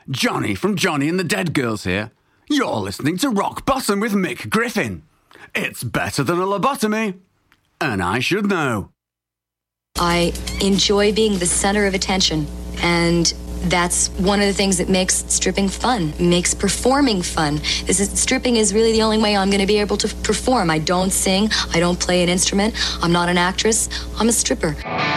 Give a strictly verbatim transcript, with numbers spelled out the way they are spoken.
Johnny from Johnny and the Dead Girls here. You're listening to Rock Bottom with Mick Griffin. It's better than a lobotomy, and I should know. I enjoy being the center of attention, and that's one of the things that makes stripping fun, makes performing fun. This is, stripping is really the only way I'm going to be able to perform. I don't sing, I don't play an instrument, I'm not an actress, I'm a stripper.